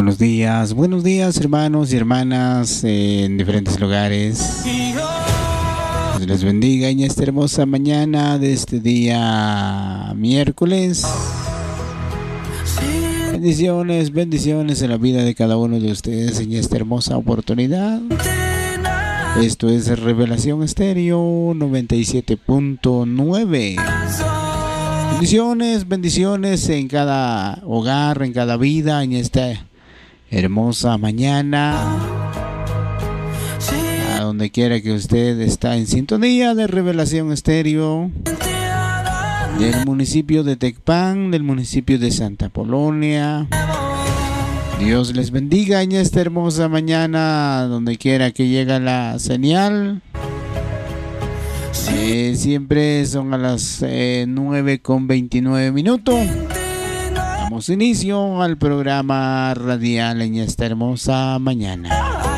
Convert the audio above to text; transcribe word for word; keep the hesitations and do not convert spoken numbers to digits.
Buenos días, buenos días hermanos y hermanas eh, en diferentes lugares. Dios les bendiga en esta hermosa mañana de este día miércoles. Bendiciones, bendiciones en la vida de cada uno de ustedes en esta hermosa oportunidad. Esto es Revelación Estéreo noventa y siete punto nueve. Bendiciones, bendiciones en cada hogar, en cada vida, en esta hermosa mañana. A donde quiera que usted está en sintonía de Revelación Estéreo, del municipio de Tecpan, del municipio de Santa Polonia. Dios les bendiga en esta hermosa mañana, donde quiera que llegue la señal. Eh, siempre son a las eh, nueve con veintinueve minutos. Damos inicio al programa radial en esta hermosa mañana.